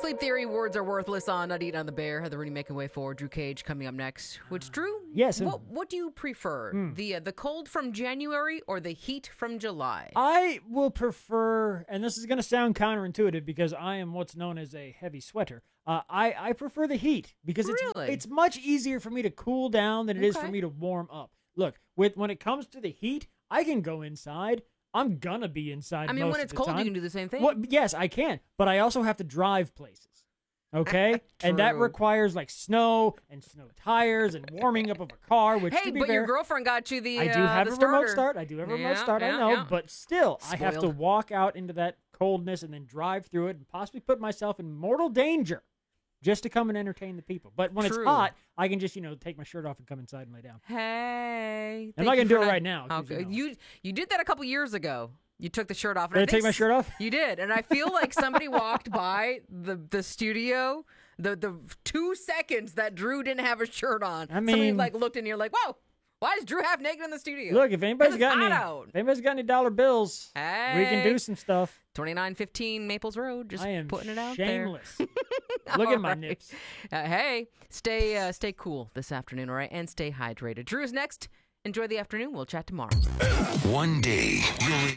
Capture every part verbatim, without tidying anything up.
Sleep Theory, words are worthless on Not Eating on the Bear. Heather Rooney making way forward. Drew Cage coming up next. Which, Drew? Yes. What, what do you prefer? Mm. The uh, the cold from January or the heat from July? I will prefer, and this is going to sound counterintuitive because I am what's known as a heavy sweater. Uh, I, I prefer the heat because it's really? it's much easier for me to cool down than it okay. is for me to warm up. Look, with when it comes to the heat, I can go inside. I'm going to be inside I mean, most when it's of the cold, time. you can do the same thing. Well, yes, I can, but I also have to drive places. Okay? And that requires like snow and snow tires and warming up of a car, which Hey, to be but fair, your girlfriend got you the I do uh, have the a starter. remote start. I do have a remote yeah, start, yeah, I know, yeah. but still, Spoiled. I have to walk out into that coldness and then drive through it and possibly put myself in mortal danger just to come and entertain the people. But when True. it's hot, I can just, you know, take my shirt off and come inside and lay down. Hey. I'm not going to do it not... right now. Okay. You, know. you you did that a couple years ago. You took the shirt off. And Did I, I take my shirt off? You did. And I feel like somebody walked by the, the studio the the two seconds that Drew didn't have a shirt on. I mean, somebody like looked in and you're like, whoa, why is Drew half naked in the studio? Look, if anybody's got any, out. if anybody's got any dollar bills, hey. we can do some stuff. twenty-nine fifteen Maples Road. Just I am putting it out shameless. there. Look at my right. nips. Uh, hey, stay uh, stay cool this afternoon, all right? And stay hydrated. Drew is next. Enjoy the afternoon. We'll chat tomorrow. One day, you'll...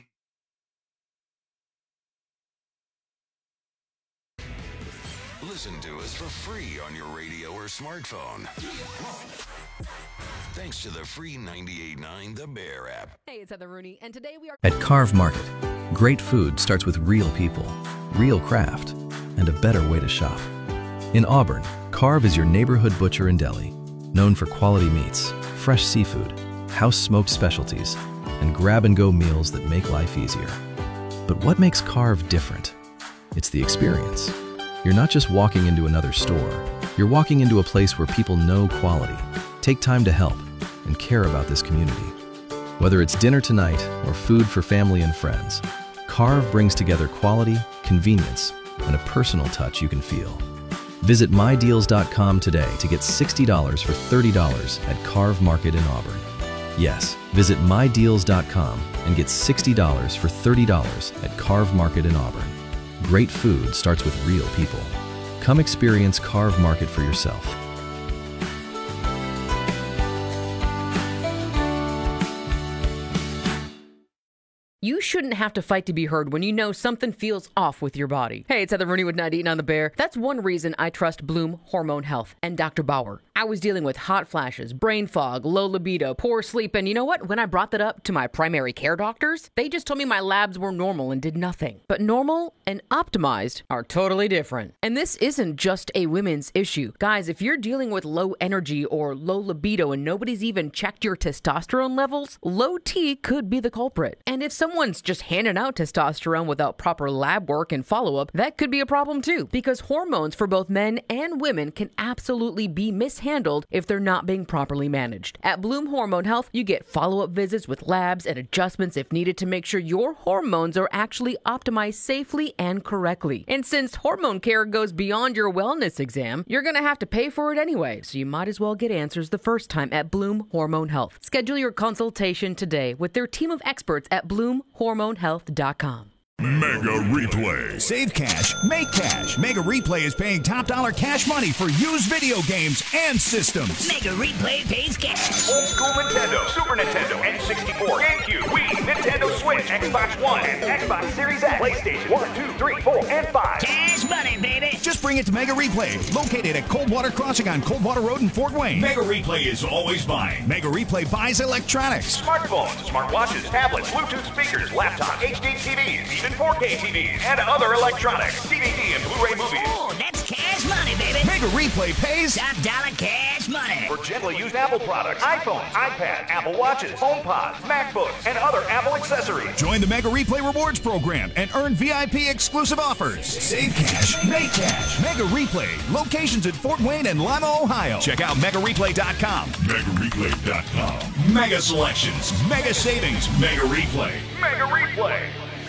Listen to us for free on your radio or smartphone. Thanks to the free ninety-eight point nine The Bear app. Hey, it's Heather Rooney, and today we are... At Carve Market, great food starts with real people, real craft, and a better way to shop. In Auburn, Carve is your neighborhood butcher and deli, known for quality meats, fresh seafood, house-smoked specialties, and grab-and-go meals that make life easier. But what makes Carve different? It's the experience. You're not just walking into another store. You're walking into a place where people know quality, take time to help, and care about this community. Whether it's dinner tonight or food for family and friends, Carve brings together quality, convenience, and a personal touch you can feel. Visit my deals dot com today to get sixty dollars for thirty dollars at Carve Market in Auburn. Yes, visit my deals dot com and get sixty dollars for thirty dollars at Carve Market in Auburn. Great food starts with real people. Come experience Carve Market for yourself. You shouldn't have to fight to be heard when you know something feels off with your body. Hey, it's Heather Rooney with Not Eating on the Bear. That's one reason I trust Bloom Hormone Health and Doctor Bauer. I was dealing with hot flashes, brain fog, low libido, poor sleep, and you know what? When I brought that up to my primary care doctors, they just told me my labs were normal and did nothing. But normal and optimized are totally different. And this isn't just a women's issue. Guys, if you're dealing with low energy or low libido and nobody's even checked your testosterone levels, low T could be the culprit. And if someone Someone's just handing out testosterone without proper lab work and follow-up, that could be a problem too, because hormones for both men and women can absolutely be mishandled if they're not being properly managed. At Bloom Hormone Health, you get follow-up visits with labs and adjustments if needed to make sure your hormones are actually optimized safely and correctly. And since hormone care goes beyond your wellness exam, you're going to have to pay for it anyway, so you might as well get answers the first time at Bloom Hormone Health. Schedule your consultation today with their team of experts at bloom hormone health dot com. Mega Replay. Save cash, make cash. Mega Replay is paying top dollar cash money for used video games and systems. Mega Replay pays cash. Old school Nintendo, Super Nintendo, N sixty-four, GameCube, Wii, Nintendo Switch, Xbox One, and Xbox Series X, PlayStation one, two, three, four, and five. Cash money, baby. Just bring it to Mega Replay, located at Coldwater Crossing on Coldwater Road in Fort Wayne. Mega Replay is always buying. Mega Replay buys electronics. Smartphones, smartwatches, tablets, Bluetooth speakers, laptops, H D T Vs, even four K T Vs, and other electronics, D V D and Blu-ray movies. Oh, that's cash money, baby. Mega Replay pays top dollar cash money. For gently used Apple products, iPhones, iPads, Apple Watches, HomePods, MacBooks, and other Apple accessories. Join the Mega Replay Rewards program and earn V I P exclusive offers. Save cash, make cash. Mega Replay, locations in Fort Wayne and Lima, Ohio. Check out Mega Replay dot com. Mega Replay dot com. Mega selections, mega savings, Mega Replay. Mega Replay.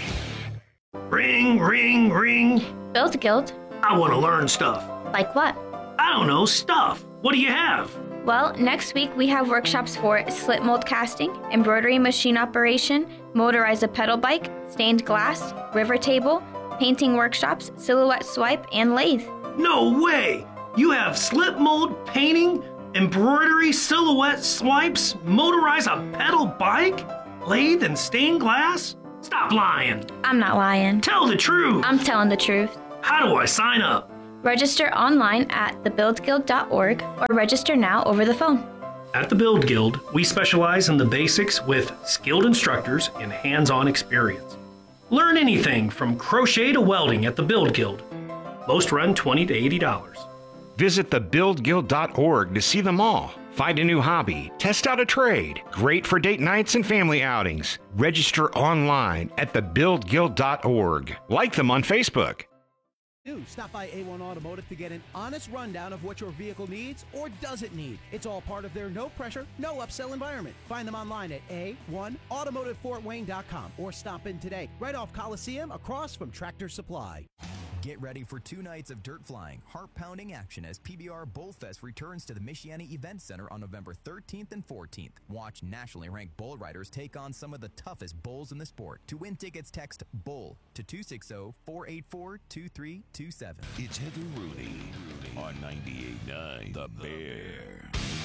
Ring, ring, ring. Build Guild. I want to learn stuff. Like what? I don't know, stuff. What do you have? Well, next week we have workshops for slip mold casting, embroidery machine operation, motorize a pedal bike, stained glass, river table, painting workshops, silhouette swipe, and lathe. No way! You have slip mold painting, embroidery, silhouette swipes, motorize a pedal bike, lathe and stained glass? Stop lying. I'm not lying. Tell the truth. I'm telling the truth. How do I sign up? Register online at the build guild dot org or register now over the phone. At the Build Guild, we specialize in the basics with skilled instructors and hands-on experience. Learn anything from crochet to welding at the Build Guild. Most run twenty to eighty dollars. Visit the build guild dot org to see them all. Find a new hobby, test out a trade. Great for date nights and family outings. Register online at the build guild dot org. Like them on Facebook. Do stop by A one Automotive to get an honest rundown of what your vehicle needs or doesn't need. It's all part of their no pressure, no upsell environment. Find them online at A one automotive fort wayne dot com or stop in today, right off Coliseum across from Tractor Supply. Get ready for two nights of dirt flying, heart-pounding action as P B R Bullfest returns to the Michiana Event Center on November thirteenth and fourteenth. Watch nationally ranked bull riders take on some of the toughest bulls in the sport. To win tickets, text BULL to two six zero, four eight four, two three two seven. It's Heather Rooney on ninety-eight point nine The Bear.